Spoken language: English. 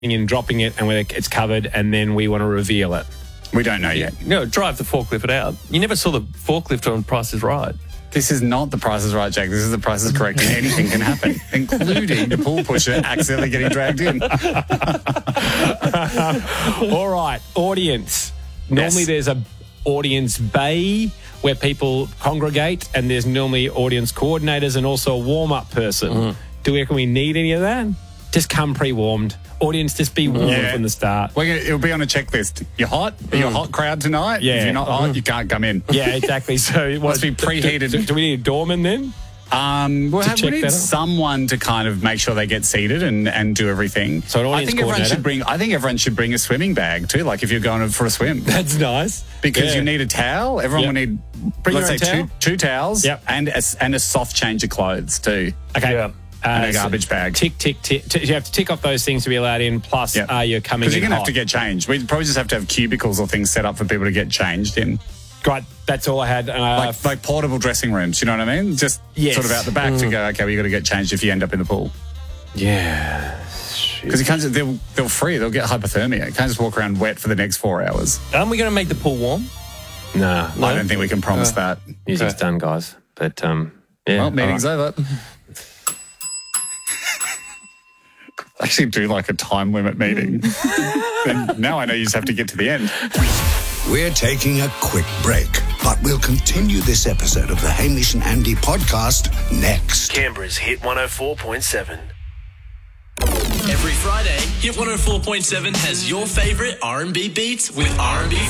and dropping it and it's covered and then we want to reveal it. We don't know yet. No, drive the forklift out. You never saw the forklift on Price is Right. This is not the Price is Right, Jack. This is the Price is Correct. And anything can happen, including the pool pusher accidentally getting dragged in. All right, audience. Normally there's a audience bay where people congregate and there's normally audience coordinators and also a warm-up person. Do we reckon we need any of that? Just come pre-warmed. Audience, just be warm from the start. It'll be on a checklist. You're hot? Are you a hot crowd tonight? Yeah. If you're not hot, you can't come in. Yeah, exactly. So it must be preheated. Do we need a doorman then? We need someone to kind of make sure they get seated and do everything. So an audience coordinator? I think everyone should bring a swimming bag too, like if you're going for a swim. That's nice. Because you need a towel. Everyone will need, let's say, two towels and a soft change of clothes too. Okay. Yeah. And a garbage bag. Tick. You have to tick off those things to be allowed in, plus you're coming in because you're going to have hot. to get changed. We probably just have to have cubicles or things set up for people to get changed in. Great, that's all I had. Like portable dressing rooms, you know what I mean? Just sort of out the back to go, okay, well, you got to get changed if you end up in the pool. Yeah. Because you can't, they'll free, they'll get hypothermia. You can't just walk around wet for the next 4 hours. Aren't we going to make the pool warm? No. I don't think we can promise that. Music's done, guys. But, Well, meeting's over. I actually do like a time limit meeting. And now I know you just have to get to the end. We're taking a quick break, but we'll continue this episode of the Hamish and Andy podcast next. Canberra's Hit 104.7. Every Friday, Hit 104.7 has your favourite R&B beats with R&B